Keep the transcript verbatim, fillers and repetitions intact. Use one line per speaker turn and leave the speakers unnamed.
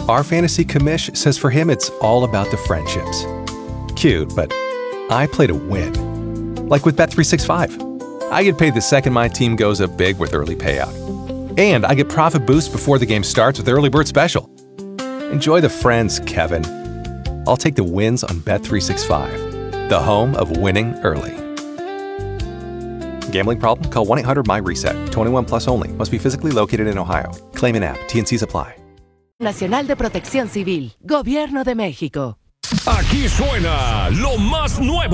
Our fantasy commish says for him it's all about the friendships. Cute, but I play to win. Like with Bet three sixty-five. I get paid the second my team goes up big with early payout. And I get profit boost before the game starts with Early Bird Special. Enjoy the friends, Kevin. I'll take the wins on Bet three sixty-five, the home of winning early. Gambling problem? Call one eight hundred M Y reset. twenty-one plus only. Must be physically located in Ohio. Claim in app. T N Cs apply.
Nacional de Protección Civil. Gobierno de México.
Aquí suena lo más nuevo